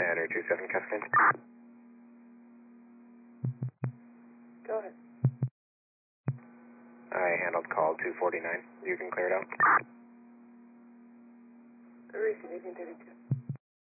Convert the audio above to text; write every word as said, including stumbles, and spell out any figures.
And Air two seven Cascade. Go ahead. I handled call two forty-nine. You can clear it out. Receive eighteen thirty-two.